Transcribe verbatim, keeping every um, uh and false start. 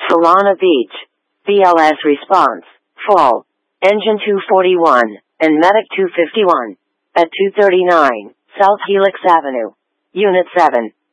Solana Beach, B L S response, full, engine two forty-one, and medic two fifty-one, at two thirty-nine, South Helix Avenue, Unit seven.